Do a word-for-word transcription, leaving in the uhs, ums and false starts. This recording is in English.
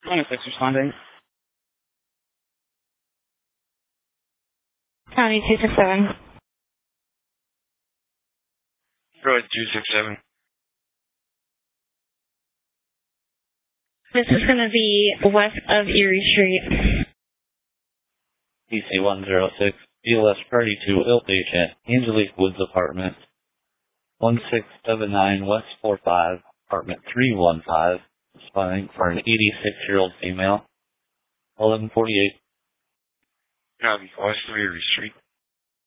twenty-six responding. County two six seven. Droid two six seven. This is going to be west of Erie Street. P C one zero six, B L S Party two Ill Patient, Angelique Woods Apartment. one six seven nine West four five, Apartment three one five, responding for an eighty-six-year-old female. eleven forty-eight. Copy, west of Erie Street.